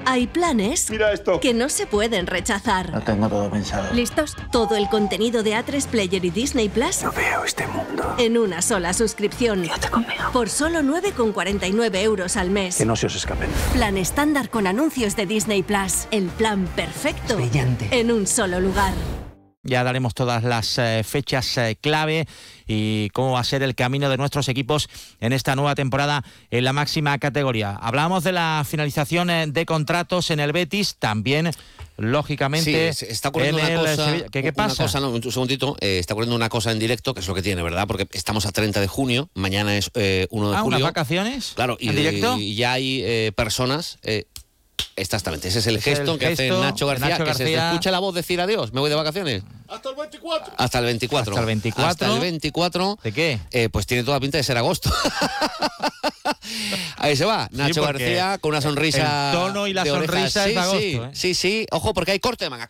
Hay planes Mira esto. que no se pueden rechazar. Lo tengo todo pensado. ¿Listos? Todo el contenido de A3 Player y Disney Plus No veo este mundo. en una sola suscripción. Quédate conmigo. Por solo 9,49 euros al mes. Que no se os escapen. Plan estándar con anuncios de Disney Plus. El plan perfecto. Brillante. En un solo lugar. Ya daremos todas las fechas clave y cómo va a ser el camino de nuestros equipos en esta nueva temporada en la máxima categoría. Hablábamos de la finalización de contratos en el Betis, también, lógicamente, sí, está ocurriendo en una el cosa. Sevilla. ¿Qué pasa? Un segundito, está ocurriendo una cosa en directo, que es lo que tiene, ¿verdad? Porque estamos a 30 de junio, mañana es 1 de julio. ¿Unas vacaciones? Claro, ¿En directo? Y ya hay personas... Exactamente, ese es el gesto que hace Nacho García, que se escucha la voz decir adiós, me voy de vacaciones. Hasta el 24. Hasta el 24. ¿Hasta el 24? Hasta el 24. ¿De qué? Pues tiene toda la pinta de ser agosto. Ahí se va, Nacho García con una sonrisa. El tono y la de sonrisa orejas. es de agosto. Sí. Ojo, porque hay corte de manga.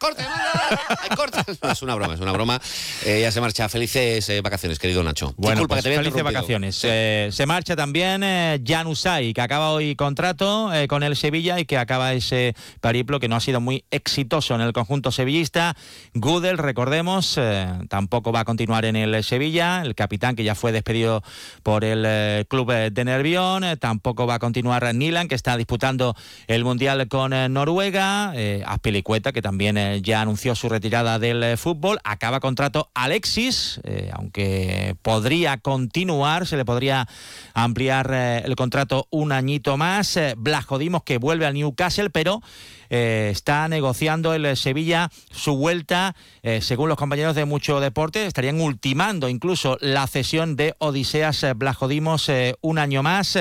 Hay corte. No, es una broma. Ya se marcha. Felices vacaciones, querido Nacho. Bueno, disculpa, pues que te había felices vacaciones. Sí. Se marcha también Jan Usay, que acaba hoy contrato con el Sevilla y que acaba ese periplo que no ha sido muy exitoso en el conjunto sevillista. Gudel, recordemos, tampoco va a continuar en el Sevilla. El capitán, que ya fue despedido por el club de Nervión. Tampoco va a continuar Nilan, que está disputando el Mundial con Noruega. Azpilicueta, que también ya anunció su retirada del fútbol. Acaba contrato Alexis, aunque podría continuar, se le podría ampliar el contrato un añito más. Blajodimos, que vuelve al Newcastle, pero está negociando el Sevilla su vuelta. Según los compañeros de Mucho Deporte, estarían ultimando incluso la cesión de Odiseas Blajodimos un año más.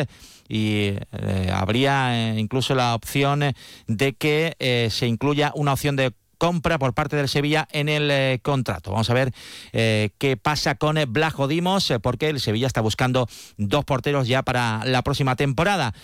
Y habría incluso la opción de que se incluya una opción de compra por parte del Sevilla en el contrato. Vamos a ver qué pasa con Blajodimos, porque el Sevilla está buscando 2 porteros ya para la próxima temporada.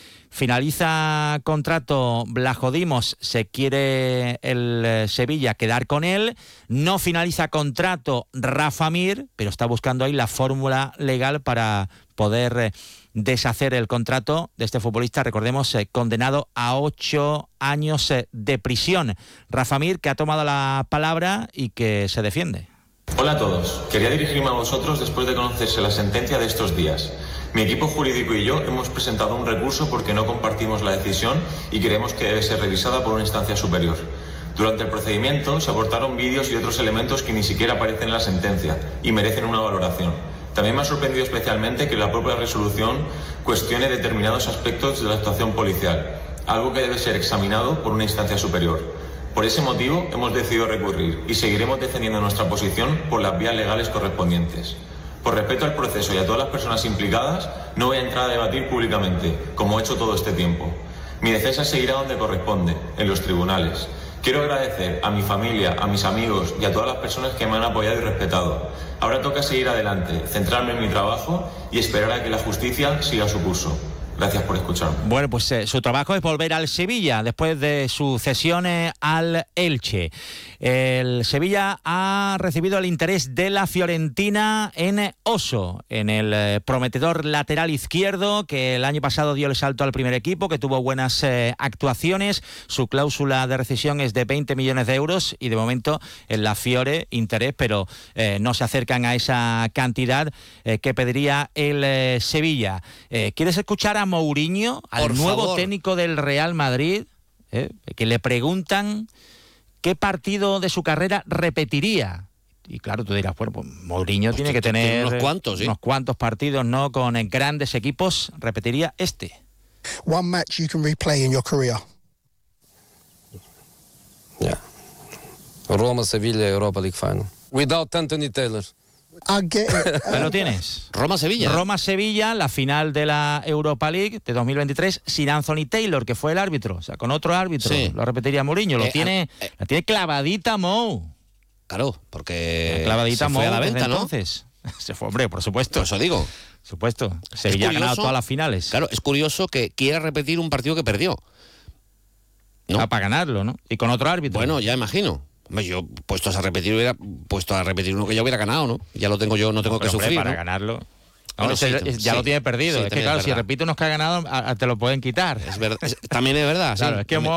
Finaliza contrato Blajodimos, se quiere el Sevilla quedar con él. No finaliza contrato Rafa Mir, pero está buscando ahí la fórmula legal para poder deshacer el contrato de este futbolista, recordemos, condenado a 8 años de prisión. Rafa Mir, que ha tomado la palabra y que se defiende. Hola a todos. Quería dirigirme a vosotros después de conocerse la sentencia de estos días. Mi equipo jurídico y yo hemos presentado un recurso porque no compartimos la decisión y creemos que debe ser revisada por una instancia superior. Durante el procedimiento se aportaron vídeos y otros elementos que ni siquiera aparecen en la sentencia y merecen una valoración. También me ha sorprendido especialmente que la propia resolución cuestione determinados aspectos de la actuación policial, algo que debe ser examinado por una instancia superior. Por ese motivo hemos decidido recurrir y seguiremos defendiendo nuestra posición por las vías legales correspondientes. Por respeto al proceso y a todas las personas implicadas, no voy a entrar a debatir públicamente, como he hecho todo este tiempo. Mi defensa seguirá donde corresponde, en los tribunales. Quiero agradecer a mi familia, a mis amigos y a todas las personas que me han apoyado y respetado. Ahora toca seguir adelante, centrarme en mi trabajo y esperar a que la justicia siga su curso. Gracias por escucharme. Bueno, pues su trabajo es volver al Sevilla después de su cesión al Elche. El Sevilla ha recibido el interés de la Fiorentina en Oso, en el prometedor lateral izquierdo que el año pasado dio el salto al primer equipo, que tuvo buenas actuaciones. Su cláusula de rescisión es de 20 millones de euros y de momento en la Fiore interés, pero no se acercan a esa cantidad que pediría el Sevilla. ¿Quieres escuchar a Mourinho, al nuevo técnico del Real Madrid, que le preguntan qué partido de su carrera repetiría? Y claro, tú dirás, bueno, pues Mourinho tiene que tener unos cuantos partidos, ¿no?, con grandes equipos. Repetiría este. One match you can replay in your career. Yeah. Roma, Sevilla, Europa League final. Without Anthony Taylor. I get it. ¿Ahí lo tienes? Roma-Sevilla. Roma-Sevilla, la final de la Europa League de 2023, sin Anthony Taylor, que fue el árbitro. O sea, con otro árbitro. Sí. Lo repetiría Mourinho. La tiene clavadita Mou. Claro, porque clavadita se fue a la venta, ¿no? Entonces. Se fue, hombre, por supuesto. Por eso digo. Supuesto. Sevilla ha ganado todas las finales. Claro, es curioso que quiera repetir un partido que perdió. ¿No? Para ganarlo, ¿no? Y con otro árbitro. Bueno, ya imagino. Yo puesto a repetir uno que ya hubiera ganado, ¿no? Ya lo tengo yo, no tengo que sufrir. Para ganarlo. Bueno, ya lo tiene perdido. Es que claro, si repite unos que ha ganado, te lo pueden quitar. Es verdad. También es verdad. Claro, sí. es que